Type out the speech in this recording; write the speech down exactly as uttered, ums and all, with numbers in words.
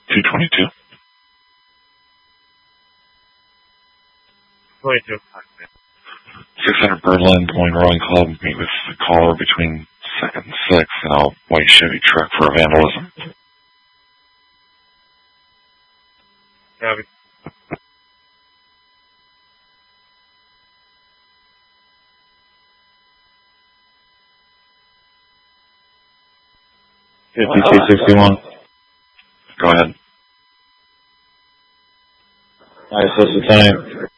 two twenty-two. twenty-two. six hundred Berlin, Des Moines Rowing Club. Meet with the caller between second and sixth in a white Chevy truck for vandalism. Copy. fifty-two sixty-one. Go ahead. Alright, so it's the time.